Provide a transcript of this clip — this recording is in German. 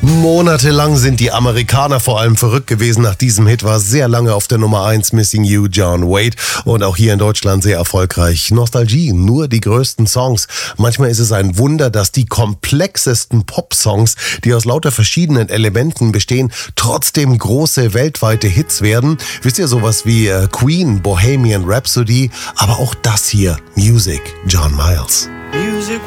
Monatelang sind die Amerikaner vor allem verrückt gewesen. Nach diesem Hit war sehr lange auf der Nummer 1 Missing You, John Waite. Und auch hier in Deutschland sehr erfolgreich. Nostalgie, nur die größten Songs. Manchmal ist es ein Wunder, dass die komplexesten Pop-Songs, die aus lauter verschiedenen Elementen bestehen, trotzdem große weltweite Hits werden. Wisst ihr, sowas wie Queen, Bohemian Rhapsody, aber auch das hier, Music, John Miles. Music